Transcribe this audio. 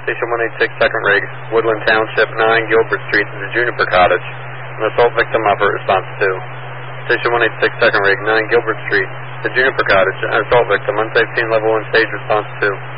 Station 186 second rig, Woodland Township, 9 Gilbert Street, the Juniper Cottage. An assault victim offer response 2. Station 186 second rig, 9 Gilbert Street, the Juniper Cottage. An assault victim, unsafe scene level 1 stage response 2.